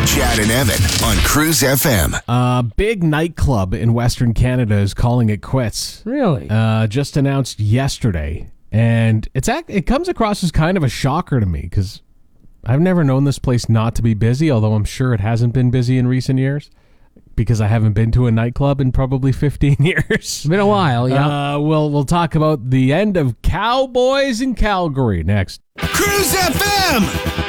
Chad and Evan on Cruise FM. A big nightclub in Western Canada is calling it quits. Really? Just announced yesterday. And it comes across as kind of a shocker to me because I've never known this place not to be busy, although I'm sure it hasn't been busy in recent years because I haven't been to a nightclub in probably 15 years. It's been a while, yeah. We'll talk about the end of Cowboys in Calgary next. Cruise FM!